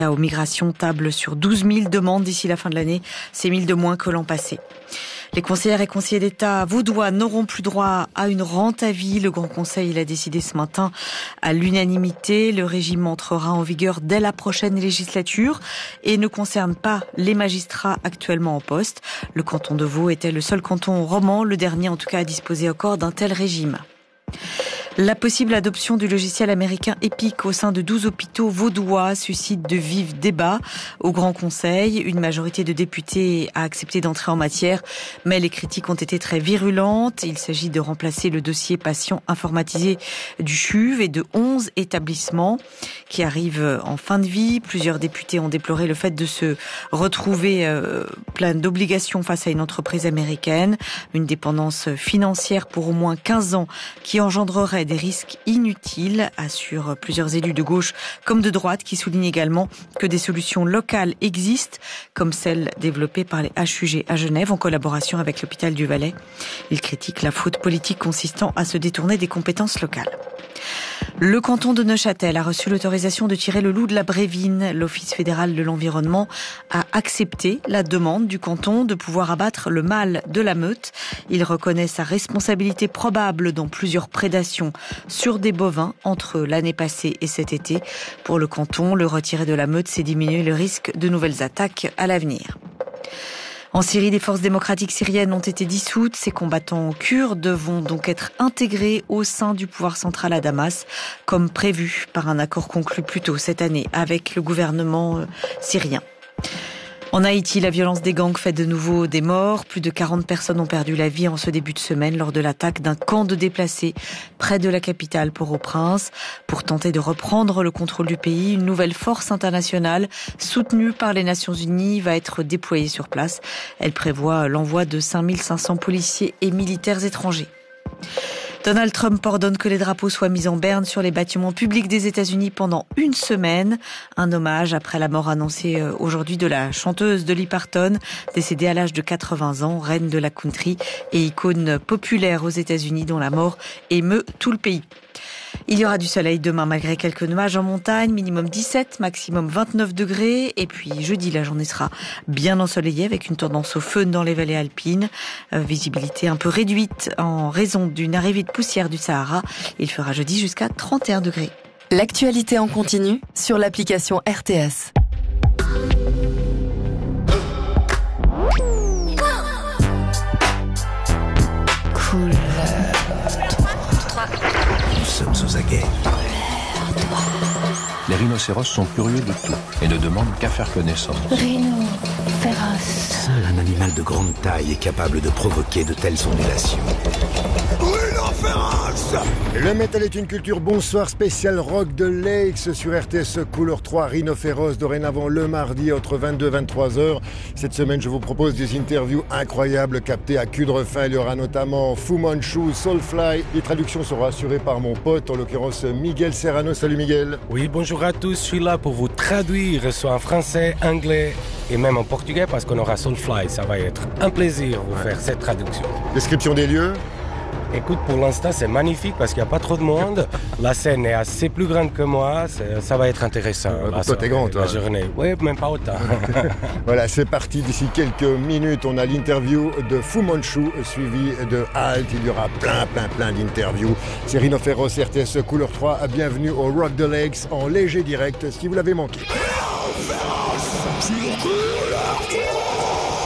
aux migrations table sur 12 000 demandes d'ici la fin de l'année. C'est 1 000 de moins que l'an passé. Les conseillères et conseillers d'État vaudois n'auront plus droit à une rente à vie. Le Grand Conseil l'a décidé ce matin à l'unanimité. Le régime entrera en vigueur dès la prochaine législature et ne concerne pas les magistrats actuellement en poste. Le canton de Vaud était le seul canton roman, le dernier en tout cas à disposer encore d'un tel régime. La possible adoption du logiciel américain Epic au sein de 12 hôpitaux vaudois suscite de vifs débats au Grand Conseil. Une majorité de députés a accepté d'entrer en matière, mais les critiques ont été très virulentes. Il s'agit de remplacer le dossier patient informatisé du CHUV et de 11 établissements qui arrivent en fin de vie. Plusieurs députés ont déploré le fait de se retrouver plein d'obligations face à une entreprise américaine, une dépendance financière pour au moins 15 ans qui engendrerait des risques inutiles, assurent plusieurs élus de gauche comme de droite qui soulignent également que des solutions locales existent, comme celle développée par les HUG à Genève en collaboration avec l'hôpital du Valais. Ils critiquent la faute politique consistant à se détourner des compétences locales. Le canton de Neuchâtel a reçu l'autorisation de tirer le loup de la Brévine. L'Office fédéral de l'environnement a accepté la demande du canton de pouvoir abattre le mâle de la meute. Il reconnaît sa responsabilité probable dans plusieurs prédations sur des bovins entre l'année passée et cet été. Pour le canton, le retirer de la meute, c'est diminuer le risque de nouvelles attaques à l'avenir. En Syrie, les forces démocratiques syriennes ont été dissoutes. Ces combattants kurdes vont donc être intégrés au sein du pouvoir central à Damas, comme prévu par un accord conclu plus tôt cette année avec le gouvernement syrien. En Haïti, la violence des gangs fait de nouveau des morts. Plus de 40 personnes ont perdu la vie en ce début de semaine lors de l'attaque d'un camp de déplacés près de la capitale Port-au-Prince. Pour tenter de reprendre le contrôle du pays, une nouvelle force internationale soutenue par les Nations Unies va être déployée sur place. Elle prévoit l'envoi de 5500 policiers et militaires étrangers. Donald Trump ordonne que les drapeaux soient mis en berne sur les bâtiments publics des États-Unis pendant une semaine. Un hommage après la mort annoncée aujourd'hui de la chanteuse Dolly Parton, décédée à l'âge de 80 ans, reine de la country et icône populaire aux États-Unis dont la mort émeut tout le pays. Il y aura du soleil demain malgré quelques nuages en montagne, minimum 17, maximum 29 degrés. Et puis jeudi, la journée sera bien ensoleillée avec une tendance au feu dans les vallées alpines. Visibilité un peu réduite en raison d'une arrivée de poussière du Sahara. Il fera jeudi jusqu'à 31 degrés. L'actualité en continu sur l'application RTS. Couleur. Nous sommes aux aguets. Les rhinocéros sont curieux de tout et ne demandent qu'à faire connaissance. Rhino, féroce. Seul un animal de grande taille est capable de provoquer de telles ondulations. Le métal est une culture. Bonsoir, spécial Rock de Lakes sur RTS Couleur 3, Rhino Féroce, dorénavant le mardi entre 22 et 23 heures. Cette semaine, je vous propose des interviews incroyables captées à Cudrefin. Il y aura notamment Fu Manchu, Soulfly. Les traductions seront assurées par mon pote, en l'occurrence Miguel Serrano. Salut Miguel. Oui, bonjour à tous. Je suis là pour vous traduire, soit en français, anglais et même en portugais, parce qu'on aura Soulfly. Ça va être un plaisir de vous faire cette traduction. Description des lieux. Écoute, pour l'instant, c'est magnifique parce qu'il n'y a pas trop de monde. La scène est assez plus grande que moi. Ça va être intéressant. Toi, t'es grand, toi. La journée. Oui, même pas autant. Voilà, c'est parti. D'ici quelques minutes, on a l'interview de Fu Manchu, suivi de Halt. Il y aura plein d'interviews. C'est Rhino Féroce, RTS Couleur 3. Bienvenue au Rock the Lakes en léger direct si vous l'avez manqué.